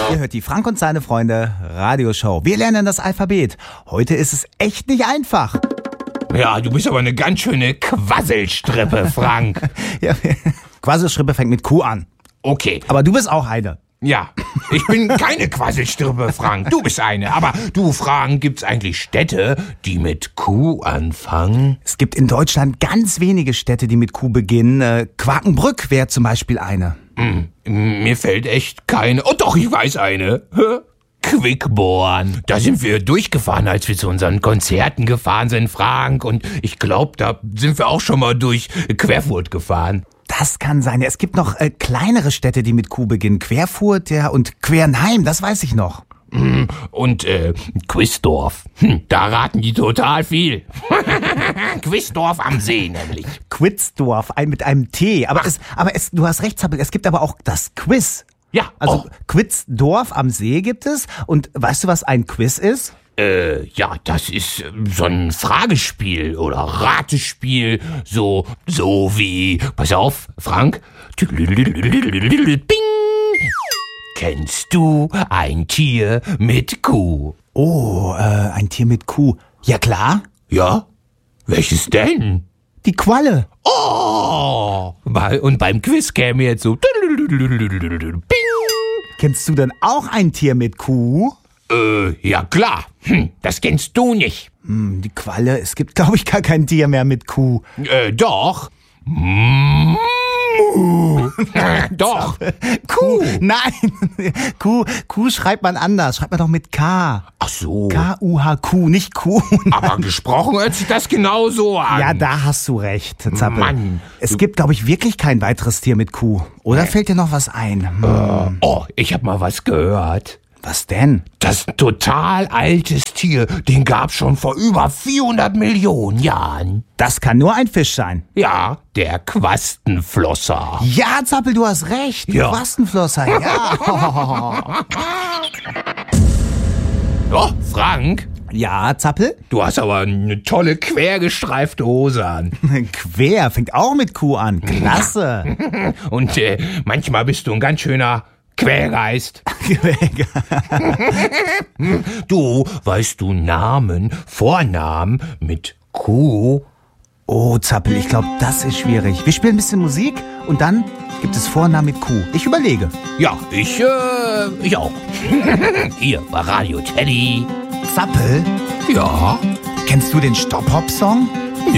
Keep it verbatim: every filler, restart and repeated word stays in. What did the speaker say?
Ihr hört die Frank und seine Freunde Radioshow. Wir lernen das Alphabet. Heute ist es echt nicht einfach. Ja, du bist aber eine ganz schöne Quasselstrippe, Frank. Ja, Quasselstrippe fängt mit Q an. Okay. Aber du bist auch eine. Ja, ich bin keine Quasselstrippe, Frank. Du bist eine. Aber du, Frank, gibt's eigentlich Städte, die mit Q anfangen? Es gibt in Deutschland ganz wenige Städte, die mit Q beginnen. Äh, Quakenbrück wäre zum Beispiel eine. Hm, mir fällt echt keine. Oh doch, ich weiß eine. Hä? Quickborn. Da sind wir durchgefahren, als wir zu unseren Konzerten gefahren sind, Frank. Und ich glaube, da sind wir auch schon mal durch Querfurt gefahren. Das kann sein. Es gibt noch äh, kleinere Städte, die mit Q beginnen. Querfurt, ja, und Quernheim, das weiß ich noch. Und äh, Quisdorf. Hm, da raten die total viel. Quisdorf am See nämlich. Quitzdorf, ein, mit einem T. Aber, es, aber es, du hast recht, Zappel, es gibt aber auch das Quiz. Ja, Also oh. Quitzdorf am See gibt es. Und weißt du, was ein Quiz ist? Äh, ja, das ist äh, so ein Fragespiel oder Ratespiel, so, so wie, pass auf, Frank. Bing! Kennst du ein Tier mit Q? Oh, äh, ein Tier mit Q. Ja klar, Ja? Welches denn? die Qualle. Oh! Bei- Und beim Quiz käme jetzt so, Bing! Kennst du denn auch ein Tier mit Q? Äh, ja klar. Hm, das kennst du nicht. Hm, die Qualle, es gibt, glaube ich, gar kein Tier mehr mit Q. Äh, doch. Doch. Q, nein, Q, Q schreibt man anders, schreibt man doch mit K. Ach so. K U H Q, nicht Q. Aber gesprochen hört sich das genauso an. Ja, da hast du recht, Zappel. Mann. Es gibt, glaube ich, wirklich kein weiteres Tier mit Q. Oder fällt dir noch was ein? Hm. Oh, ich hab mal was gehört. Was denn? Das ist ein total altes Tier. Den gab's schon vor über vierhundert Millionen Jahren. Das kann nur ein Fisch sein. Ja, der Quastenflosser. Ja, Zappel, du hast recht. Ja. Quastenflosser, ja. Oh, Frank, Ja, Zappel? du hast aber eine tolle quergestreifte Hose an. Quer, fängt auch mit Q an. Klasse. Und äh, manchmal bist du ein ganz schöner Quergeist. Du, weißt du Namen, Vornamen mit Q? Oh, Zappel, ich glaube, das ist schwierig. Wir spielen ein bisschen Musik und dann gibt es Vornamen mit Q. Ich überlege. Ja, ich, äh, ich auch. Hier bei Radio Teddy. Zappel, Ja. kennst du den Stop-Hop-Song?